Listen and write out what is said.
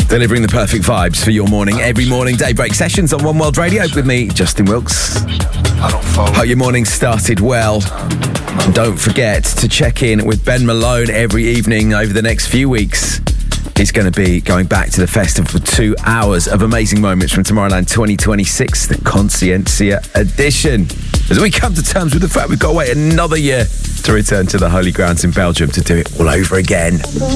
Delivering the perfect vibes for your morning. Every morning, Daybreak Sessions on One World Radio with me, Justin Wilkes. Hope your morning started well. And don't forget to check in with Ben Malone every evening over the next few weeks. He's going to be going back to the festival for 2 hours of amazing moments from Tomorrowland 2026, the Consciencia edition. As we come to terms with the fact we've got to wait another year to return to the Holy Grounds in Belgium to do it all over again.